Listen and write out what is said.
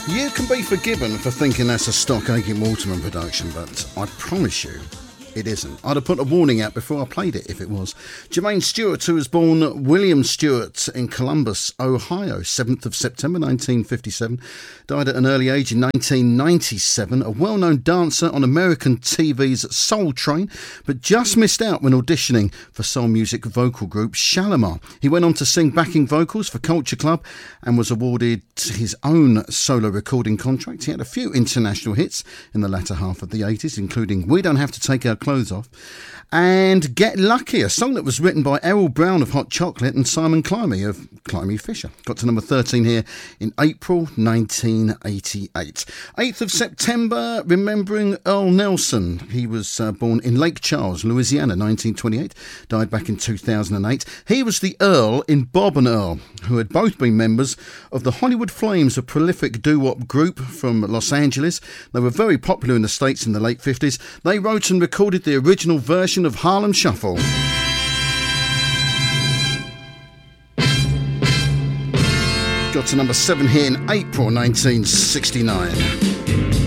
You can be forgiven for thinking that's a stock Aiken Waterman production, but I promise you, it isn't. I'd have put a warning out before I played it if it was. Jermaine Stewart, who was born William Stewart in Columbus, Ohio, 7th of September 1957, died at an early age in 1997, a well-known dancer on American TV's Soul Train, but just missed out when auditioning for soul music vocal group Shalimar. He went on to sing backing vocals for Culture Club and was awarded his own solo recording contract. He had a few international hits in the latter half of the 80s, including We Don't Have to Take Our Clothes Off and Get Lucky, a song that was written by Errol Brown of Hot Chocolate and Simon Climie of Climie Fisher. Got to number 13 here in April 1988. 8th of September, remembering Earl Nelson. He was born in Lake Charles, Louisiana, 1928, died back in 2008. He was the Earl in Bob and Earl, who had both been members of the Hollywood Flames, a prolific doo-wop group from Los Angeles. They were very popular in the States in the late 50s. They wrote and recorded the original version of Harlem Shuffle. Got to number 7 here in April 1969.